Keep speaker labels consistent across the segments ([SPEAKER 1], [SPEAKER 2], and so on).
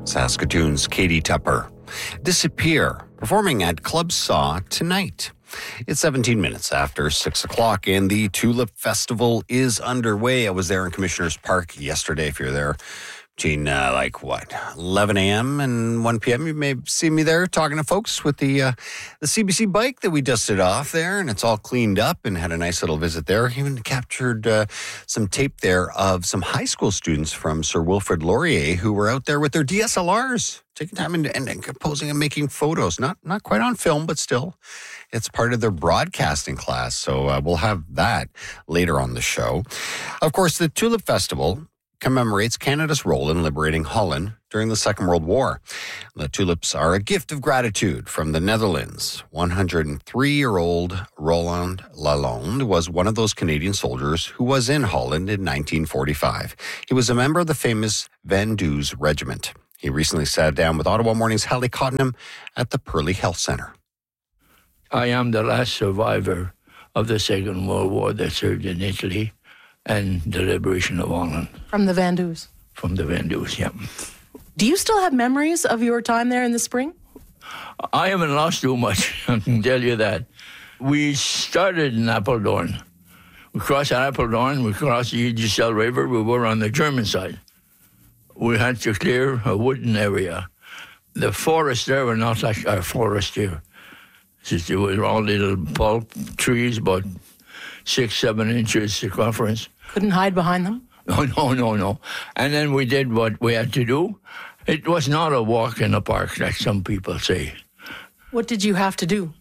[SPEAKER 1] Saskatoon's Katie Tupper. Disappear, performing at Club Saw tonight. It's 17 minutes after 6 o'clock and the Tulip Festival is underway. I was there in Commissioners Park yesterday. If you're there between 11 a.m. and 1 p.m., you may see me there talking to folks with the CBC bike that we dusted off there, and it's all cleaned up and had a nice little visit there. Even captured some tape there of some high school students from Sir Wilfrid Laurier who were out there with their DSLRs, taking time and composing and making photos. Not quite on film, but still, it's part of their broadcasting class. So we'll have that later on the show. Of course, the Tulip Festival commemorates Canada's role in liberating Holland during the Second World War. The tulips are a gift of gratitude from the Netherlands. 103-year-old Roland Lalonde was one of those Canadian soldiers who was in Holland in 1945. He was a member of the famous Van Duze Regiment. He recently sat down with Ottawa Morning's Hallie Cottenham at the Purley Health Centre.
[SPEAKER 2] I am the last survivor of the Second World War that served in Italy and the liberation of Holland.
[SPEAKER 3] From the Van Duze?
[SPEAKER 2] From the Van Duze, yeah.
[SPEAKER 3] Do you still have memories of your time there in the spring?
[SPEAKER 2] I haven't lost too much, I can tell you that. We started in Apeldoorn. We crossed Apeldoorn, we crossed the Giselle River, we were on the German side. We had to clear a wooden area. The forests there were not like our forest here. They were all little pulp trees, about 6-7 inches circumference.
[SPEAKER 3] Couldn't hide behind them?
[SPEAKER 2] No. And then we did what we had to do. It was not a walk in the park, like some people say.
[SPEAKER 3] What did you have to do?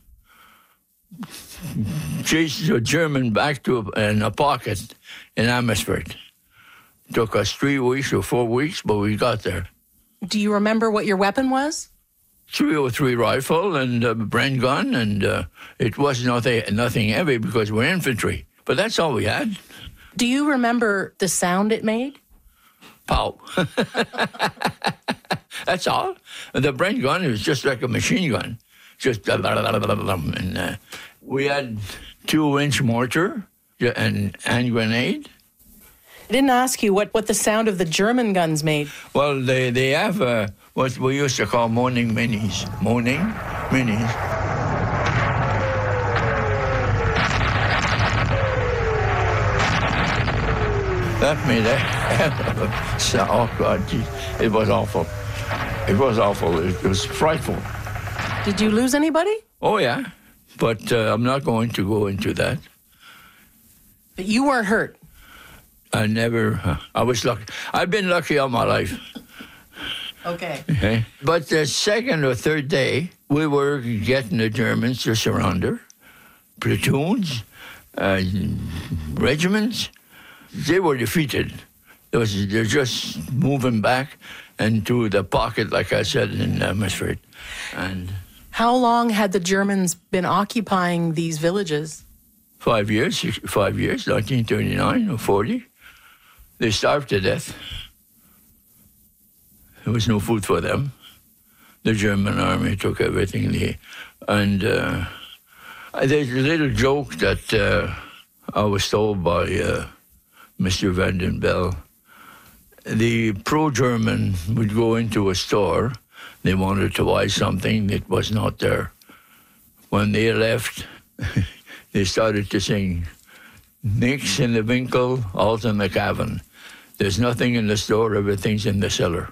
[SPEAKER 2] Chase the German back in a pocket in Amherstburg. Took us 3 weeks or 4 weeks, but we got there.
[SPEAKER 3] Do you remember what your weapon was?
[SPEAKER 2] 303 rifle and a Bren gun, and it was nothing heavy because we're infantry. But that's all we had.
[SPEAKER 3] Do you remember the sound it made?
[SPEAKER 2] Pow. That's all. And the Bren gun was just like a machine gun. Just and we had 2-inch mortar and hand grenade.
[SPEAKER 3] I didn't ask you what the sound of the German guns made.
[SPEAKER 2] Well, they have what we used to call moaning minis. Moaning minis. That made a hell of a sound. Oh, God, geez. It was awful. It was awful. It was frightful.
[SPEAKER 3] Did you lose anybody?
[SPEAKER 2] Oh, yeah. But I'm not going to go into that.
[SPEAKER 3] But you weren't hurt?
[SPEAKER 2] I was lucky. I've been lucky all my life.
[SPEAKER 3] Okay.
[SPEAKER 2] But the second or third day, we were getting the Germans to surrender. Platoons, regiments, they were defeated. They're just moving back into the pocket, like I said, in Amherstburg. And
[SPEAKER 3] how long had the Germans been occupying these villages?
[SPEAKER 2] 5 years, 1939 or 40. They starved to death. There was no food for them. The German army took everything. And there's a little joke that I was told by Mr. Vanden Bell. The pro-German would go into a store. They wanted to buy something that was not there. When they left, they started to sing, "Nix in the Winkel, alt in the cabin." There's nothing in the store, everything's in the cellar.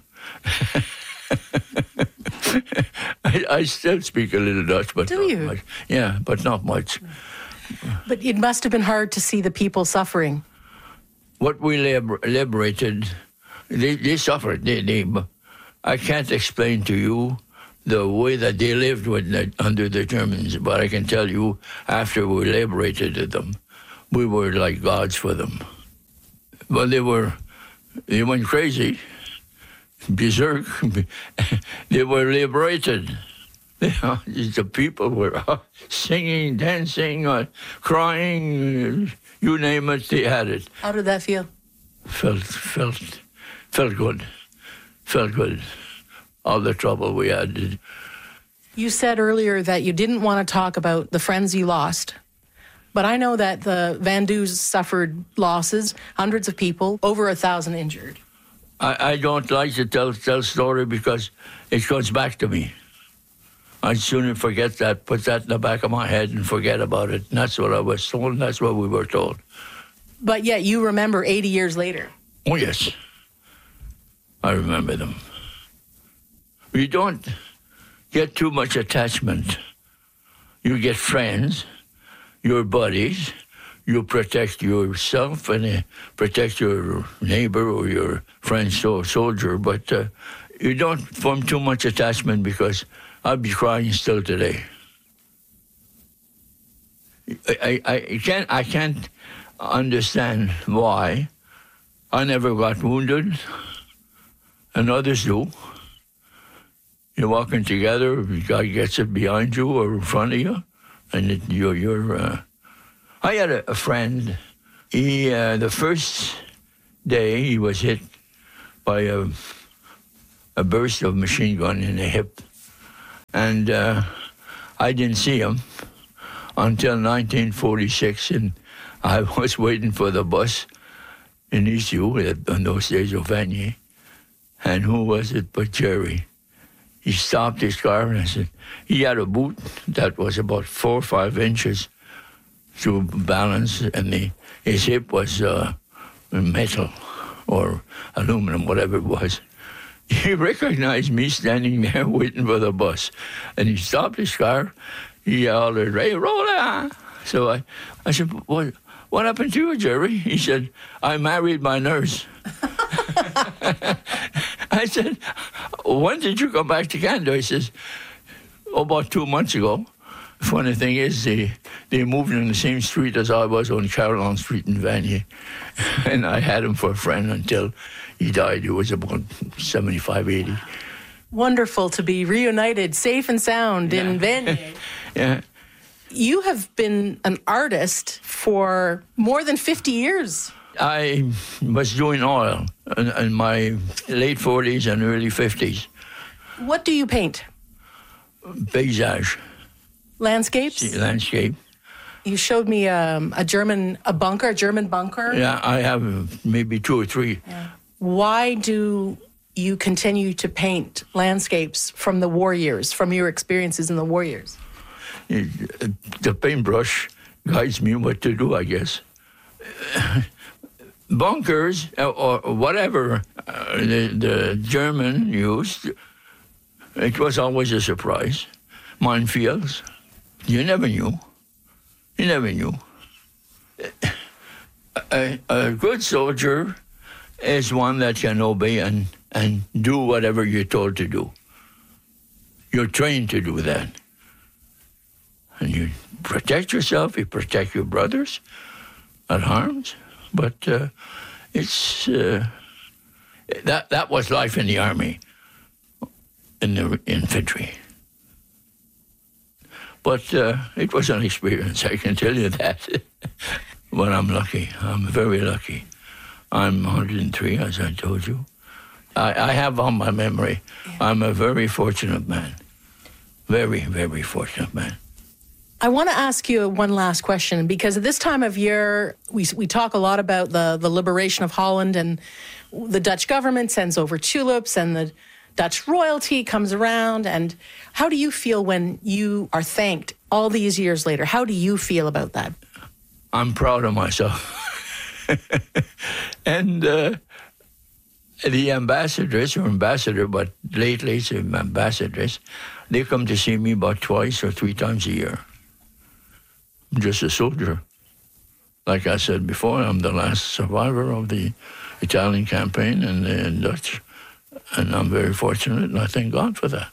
[SPEAKER 2] I still speak a little Dutch, but
[SPEAKER 3] do you?
[SPEAKER 2] Not much. Yeah, but not much.
[SPEAKER 3] But it must have been hard to see the people suffering.
[SPEAKER 2] What we liberated, they suffered. I can't explain to you the way that they lived under the Germans, but I can tell you, after we liberated them, we were like gods for them. Well, they went crazy, berserk. They were liberated. The people were singing, dancing, crying, you name it, they had it.
[SPEAKER 3] How did that feel?
[SPEAKER 2] Felt good. Felt good. All the trouble we had.
[SPEAKER 3] You said earlier that you didn't want to talk about the friends you lost. But I know that the Van Duze suffered losses, hundreds of people, over 1,000 injured.
[SPEAKER 2] I don't like to tell story because it comes back to me. I'd sooner forget that, put that in the back of my head and forget about it. And that's what I was told, and that's what we were told.
[SPEAKER 3] But yet you remember 80 years later.
[SPEAKER 2] Oh, yes. I remember them. You don't get too much attachment. You get friends, your buddies. You protect yourself and protect your neighbor or your friend soldier, but you don't form too much attachment because I'd be crying still today. I can't understand why I never got wounded, and others do. You're walking together, a guy gets it behind you or in front of you, and you're. I had a friend. He the first day he was hit by a burst of machine gun in the hip, and I didn't see him until 1946, and I was waiting for the bus in Eastview, in those days of Vanier, and who was it but Jerry? He stopped his car, and I said, he had a boot that was about 4 or 5 inches to balance, and his hip was metal or aluminum, whatever it was. He recognized me standing there waiting for the bus, and he stopped his car. He hollered, "Hey, Roland!" So I said, what happened to you, Jerry? He said, "I married my nurse." I said, "When did you come back to Canada?" He says, "About 2 months ago." Funny thing is, they moved in the same street as I was on Caroline Street in Vanier. And I had him for a friend until he died. He was about 75, 80.
[SPEAKER 3] Wonderful to be reunited, safe and sound in Vanier.
[SPEAKER 2] Yeah.
[SPEAKER 3] You have been an artist for more than 50 years.
[SPEAKER 2] I was doing oil in my late 40s and early 50s.
[SPEAKER 3] What do you paint?
[SPEAKER 2] Paysage.
[SPEAKER 3] Landscapes?
[SPEAKER 2] Landscape.
[SPEAKER 3] You showed me a German bunker.
[SPEAKER 2] Yeah, I have maybe 2 or 3.
[SPEAKER 3] Yeah. Why do you continue to paint landscapes from the war years, from your experiences in the war years?
[SPEAKER 2] The paintbrush guides me what to do, I guess. Bunkers, or whatever the German used, it was always a surprise. Minefields. You never knew. You never knew. A good soldier is one that can obey and do whatever you're told to do. You're trained to do that. And you protect yourself, you protect your brothers at harms. But it's that was life in the army, in the infantry. But it was an experience, I can tell you that. But I'm lucky. I'm very lucky. I'm 103, as I told you. I have on my memory, I'm a very fortunate man. Very, very fortunate man.
[SPEAKER 3] I want to ask you one last question, because at this time of year, we talk a lot about the liberation of Holland, and the Dutch government sends over tulips, and the Dutch royalty comes around. And how do you feel when you are thanked all these years later? How do you feel about that?
[SPEAKER 2] I'm proud of myself. And the ambassadors, or ambassador, but lately it's ambassadors, they come to see me about 2 or 3 times a year. I'm just a soldier. Like I said before, I'm the last survivor of the Italian campaign and the Dutch. And I'm very fortunate, and I thank God for that.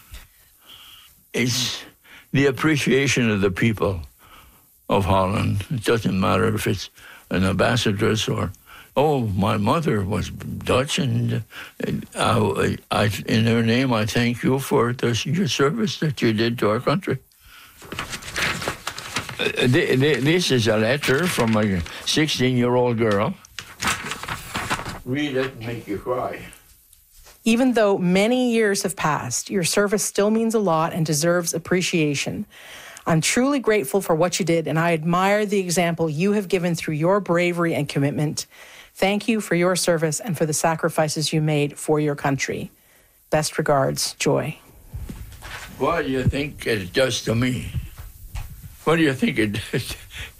[SPEAKER 2] It's the appreciation of the people of Holland. It doesn't matter if it's an ambassadoress or, oh, my mother was Dutch, and in her name, I thank you for your service that you did to our country. This is a letter from a 16-year-old girl. Read it and make you cry.
[SPEAKER 3] Even though many years have passed, your service still means a lot and deserves appreciation. I'm truly grateful for what you did, and I admire the example you have given through your bravery and commitment. Thank you for your service and for the sacrifices you made for your country. Best regards, Joy.
[SPEAKER 2] What do you think it does to me? What do you think it does?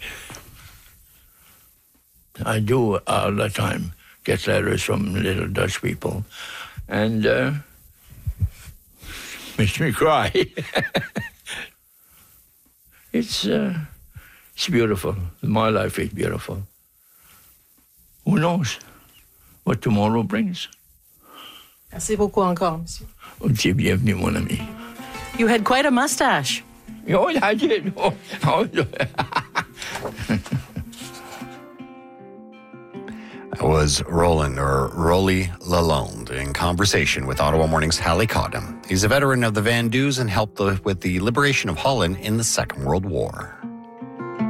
[SPEAKER 2] I do all the time get letters from little Dutch people, and makes me cry. It's beautiful. My life is beautiful. Who knows what tomorrow brings?
[SPEAKER 3] Merci beaucoup encore, monsieur.
[SPEAKER 2] Bienvenue, mon ami.
[SPEAKER 3] You had quite a mustache.
[SPEAKER 2] Oh, I did. Oh.
[SPEAKER 1] That was Roland Lalonde in conversation with Ottawa Morning's Hallie Cottam. He's a veteran of the Van Deus and helped with the liberation of Holland in the Second World War.